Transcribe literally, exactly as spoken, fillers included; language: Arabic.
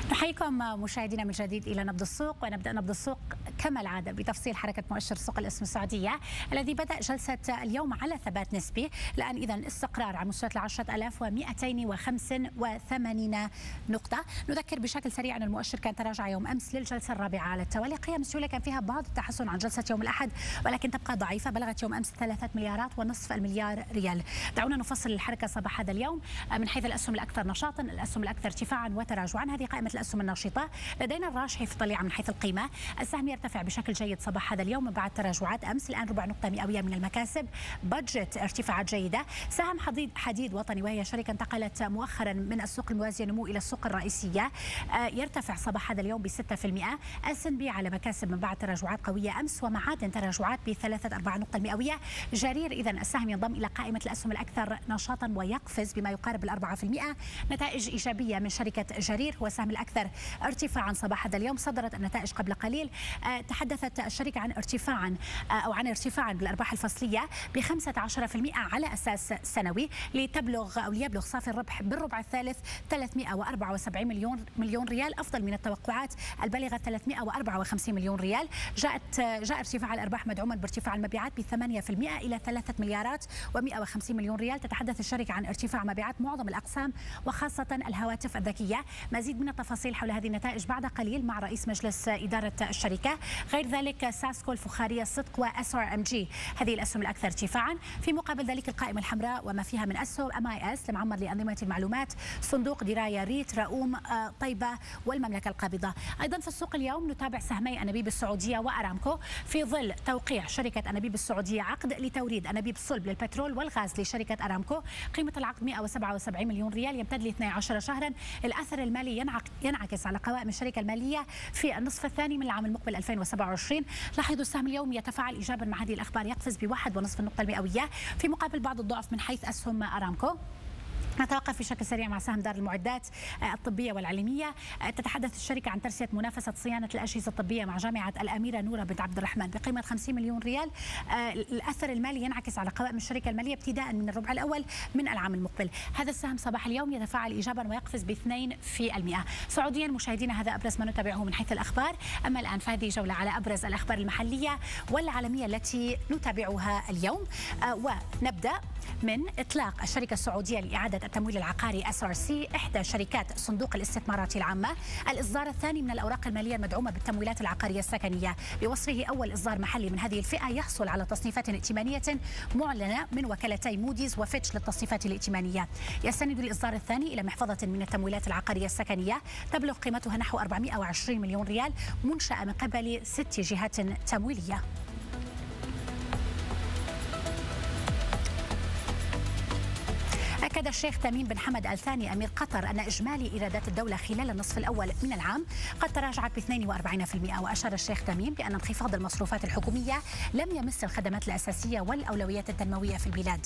نحييكم مشاهدينا من جديد إلى نبض السوق، ونبدأ نبض السوق كما العادة بتفصيل حركة مؤشر سوق الاسهم السعودية الذي بدأ جلسة اليوم على ثبات نسبي، الآن إذا استقرار على مستوى عشرة آلاف ومئتين وخمسة وثمانين نقطة. نذكر بشكل سريع أن المؤشر كان تراجع يوم أمس للجلسة الرابعة على التوالي، قيم السيولة كان فيها بعض التحسن عن جلسة يوم الأحد ولكن تبقى ضعيفة، بلغت يوم أمس ثلاثة مليارات ونصف المليار ريال. دعونا نفصل الحركة صباح هذا اليوم من حيث الأسهم الأكثر نشاطا، الأسهم الأكثر ارتفاعا وتراجعا. هذه قائمة الأسهم النشطة. لدينا الراجحي في طليعة من حيث القيمة، السهم يرتفع بشكل جيد صباح هذا اليوم بعد تراجعات أمس، الآن ربع نقطة مئوية من المكاسب، بادجت ارتفاعات جيدة. سهم حديد حديد وطني وهي شركة انتقلت مؤخرا من السوق الموازية نمو إلى السوق الرئيسية، يرتفع صباح هذا اليوم بستة بالمئة. اس ان بي على مكاسب من بعد تراجعات قوية أمس، ومعادن تراجعات بثلاثة أربعة نقطة مئوية. جرير إذا السهم ينضم إلى قائمة الأسهم الأكثر نشاطا ويقفز بما يقارب الأربعة بالمئة. نتائج إيجابية من شركة جرير، هو السهم الأكثر ارتفاعا صباح هذا اليوم. صدرت النتائج قبل قليل، تحدثت الشركة عن ارتفاعا أو عن ارتفاعا بالأرباح الفصلية ب خمسة عشر بالمئة على أساس سنوي، لتبلغ أو ليبلغ صافي الربح بالربع الثالث ثلاثمئة وأربعة وسبعين مليون مليون ريال، أفضل من التوقعات البالغة ثلاثمئة وأربعة وخمسين مليون ريال. جاءت جاء ارتفاع الأرباح مدعوما بارتفاع المبيعات ب ثمانية بالمئة إلى ثلاثة مليارات ومئة وخمسين مليون ريال. تتحدث الشركة عن ارتفاع مبيعات معظم الأقسام وخاصة الهواتف الذكية. مزيد من التفاصيل حول هذه النتائج بعد قليل مع رئيس مجلس إدارة الشركة. غير ذلك ساسكو الفخارية الصدق وأس ار ام جي، هذه الأسهم الأكثر ارتفاعا. في مقابل ذلك القائمة الحمراء وما فيها من أسهم ام اي اس لمعمر لأنظمة المعلومات، صندوق دراية ريت، رؤوم، طيبة والمملكة القابضة. أيضا في السوق اليوم نتابع سهمي أنابيب السعودية وأرامكو في ظل توقيع شركة أنابيب السعودية عقد لتوريد أنابيب صلب للبترول والغاز لشركة أرامكو. قيمة العقد مئة وسبعة وسبعين مليون ريال، يمتد ل اثني عشر شهرا. الأثر المالي ينعكس على قوائم الشركة المالية في النصف الثاني من العام المقبل ألفين وسبعة وعشرين. لاحظوا السهم اليوم يتفاعل إيجابا مع هذه الأخبار، يقفز بواحد ونصف النقطة المئوية في مقابل بعض الضعف من حيث أسهم أرامكو. نتوقف بشكل سريع مع سهم دار المعدات الطبية والعلمية. تتحدث الشركة عن ترسية منافسة صيانة الأجهزة الطبية مع جامعة الأميرة نورة بنت عبد الرحمن بقيمة خمسين مليون ريال. الأثر المالي ينعكس على قوائم الشركة المالية ابتداء من الربع الأول من العام المقبل. هذا السهم صباح اليوم يتفاعل إيجابا ويقفز باثنين في المئة. سعوديا مشاهدينا هذا أبرز ما نتابعه من حيث الأخبار. أما الآن فهذه جولة على أبرز الأخبار المحلية والعالمية التي نتابعها اليوم، ونبدأ من إطلاق الشركة السعودية لإعادة التمويل العقاري اس ار سي، إحدى شركات صندوق الاستثمارات العامة، الإصدار الثاني من الأوراق المالية المدعومة بالتمويلات العقارية السكنية، بوصفه أول إصدار محلي من هذه الفئة يحصل على تصنيفات ائتمانية معلنة من وكالتي موديز وفيتش للتصنيفات الائتمانية. يستند الإصدار الثاني إلى محفظة من التمويلات العقارية السكنية تبلغ قيمتها نحو أربعمئة وعشرين مليون ريال، منشأة من قبل ست جهات تمويلية. أكد الشيخ تميم بن حمد آل ثاني أمير قطر أن إجمالي إيرادات الدولة خلال النصف الأول من العام قد تراجعت ب اثنين وأربعين بالمئة. وأشار الشيخ تميم بأن انخفاض المصروفات الحكومية لم يمس الخدمات الأساسية والأولويات التنموية في البلاد.